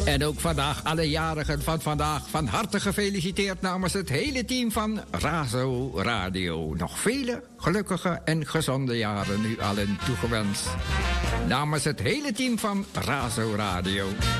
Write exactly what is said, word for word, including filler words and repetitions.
En ook vandaag alle jarigen van vandaag van harte gefeliciteerd namens het hele team van Razo Radio. Nog vele gelukkige en gezonde jaren nu allen toegewenst. Namens het hele team van Razo Radio.